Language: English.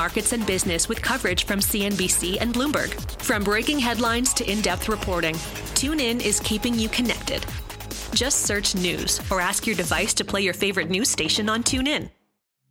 markets and business with coverage from CNBC and Bloomberg. From breaking headlines to in-depth reporting, TuneIn is keeping you connected. Just search news or ask your device to play your favorite news station on TuneIn.